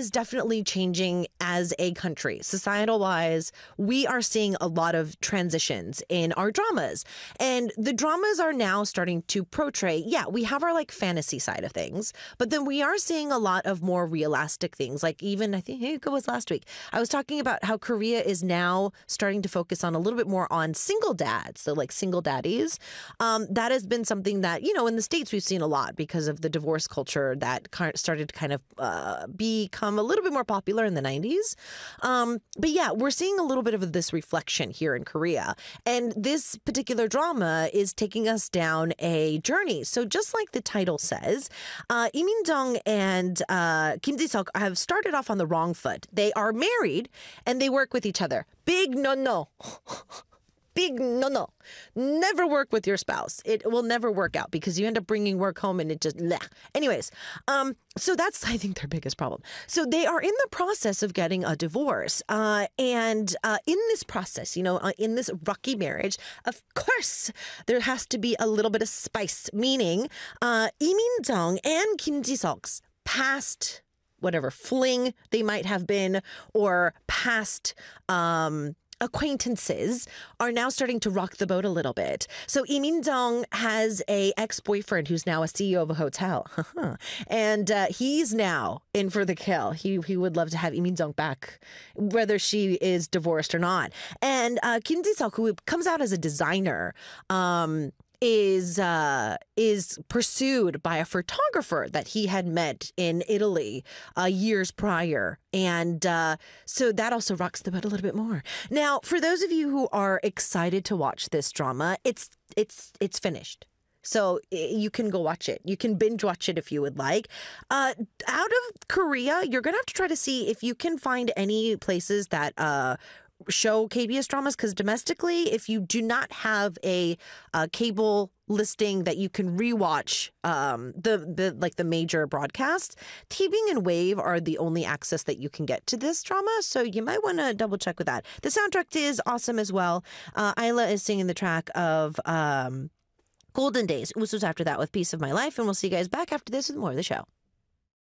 is definitely changing as a country. Societal wise, we are seeing a lot of transitions in our dramas. And the dramas are now starting to portray, we have our like fantasy side of things, but then we are seeing a lot of more realistic things. Like even, I think it was last week, I was talking about how Korea is now starting to focus on a little bit more on single dads. So like single daddies. That has been something that, in the States we've seen a lot because of the divorce culture that started to kind of become a little bit more popular in the 90s. But yeah, we're seeing a little bit of this reflection here in Korea. And this particular drama is taking us down a journey. So just like the title says, Lee Min-jung and Kim Ji-seok have started off on the wrong foot. They are married and they work with each other. Big no-no. Big no. Never work with your spouse. It will never work out because you end up bringing work home and it just bleh. Anyways, so that's, I think, their biggest problem. So they are in the process of getting a divorce. And in this process, in this rocky marriage, of course, there has to be a little bit of spice, meaning Lee Min-jung and Kim Ji-seok's past, whatever, fling they might have been, or past acquaintances are now starting to rock the boat a little bit. So Lee Min-jung has a ex-boyfriend who's now a CEO of a hotel. And he's now in for the kill. He would love to have Lee Min-jung back, whether she is divorced or not. And Kim Ji-seok, who comes out as a designer, is pursued by a photographer that he had met in Italy years prior. And so that also rocks the boat a little bit more. Now, for those of you who are excited to watch this drama, it's finished. So you can go watch it. You can binge watch it if you would like. Out of Korea, you're going to have to try to see if you can find any places that show KBS dramas, because domestically, if you do not have a cable listing that you can rewatch the major broadcasts, TVing and Wave are the only access that you can get to this drama, so you might want to double check with that. The soundtrack is awesome as well. Isla is singing the track of Golden Days. Uso's after that with Piece of My Life, and we'll see you guys back after this with more of the show.